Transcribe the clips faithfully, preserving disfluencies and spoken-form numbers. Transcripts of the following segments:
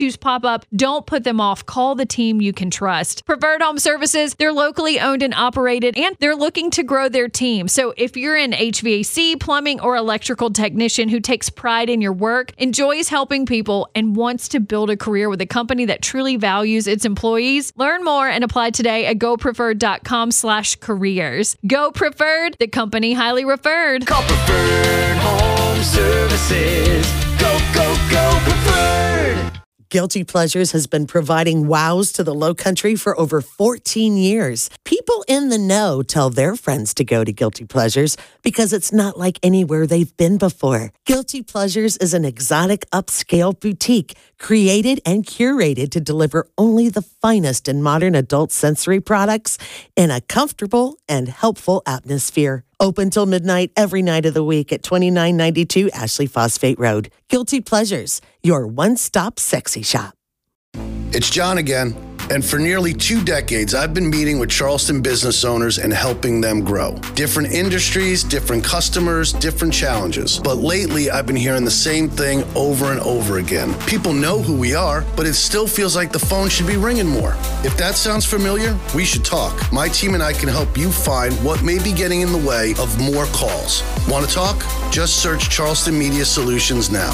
issues pop up, don't put them off. Call the team you can trust. Preferred Home Services, they're locally owned and operated, and they're looking to grow their team. So if you're an H V A C, plumbing, or electrical technician who takes pride in your work, enjoys helping people, and wants to build a career with a company that truly values its employees, learn more and apply today at gopreferred.com slash careers. Go Preferred, the company highly referred. Call Preferred Home Services. Go, go, go Preferred. Guilty Pleasures has been providing wows to the Lowcountry for over fourteen years. People in the know tell their friends to go to Guilty Pleasures because it's not like anywhere they've been before. Guilty Pleasures is an exotic upscale boutique created and curated to deliver only the finest in modern adult sensory products in a comfortable and helpful atmosphere. Open till midnight every night of the week at twenty-nine ninety-two Ashley Phosphate Road. Guilty Pleasures, your one-stop sexy shop. It's John again, and for nearly two decades, I've been meeting with Charleston business owners and helping them grow. Different industries, different customers, different challenges. But lately, I've been hearing the same thing over and over again. People know who we are, but it still feels like the phone should be ringing more. If that sounds familiar, we should talk. My team and I can help you find what may be getting in the way of more calls. Want to talk? Just search Charleston Media Solutions now.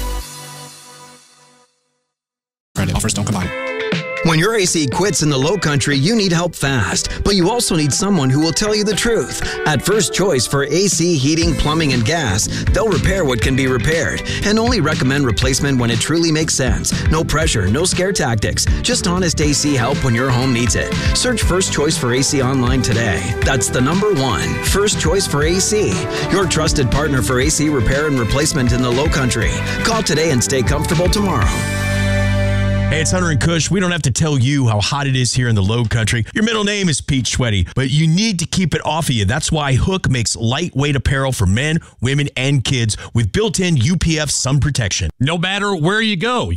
Credit offers don't combine. When your A C quits in the Lowcountry, you need help fast, but you also need someone who will tell you the truth. At First Choice for A C, heating, plumbing, and gas, they'll repair what can be repaired and only recommend replacement when it truly makes sense. No pressure, no scare tactics, just honest A C help when your home needs it. Search First Choice for A C online today. That's the number one, First Choice for A C, your trusted partner for A C repair and replacement in the Lowcountry. Call today and stay comfortable tomorrow. Hey, it's Hunter and Kush. We don't have to tell you how hot it is here in the Lowcountry. Your middle name is Pete Sweaty, but you need to keep it off of you. That's why Hook makes lightweight apparel for men, women, and kids with built-in U P F sun protection. No matter where you go,